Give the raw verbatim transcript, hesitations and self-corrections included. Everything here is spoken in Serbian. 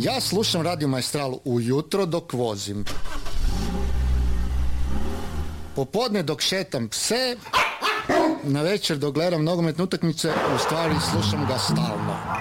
Ja slušam Radio Maestral ujutro dok vozim. Popodne dok šetam pse, na večer dok gledam nogometne utakmice, u stvari slušam ga stalno.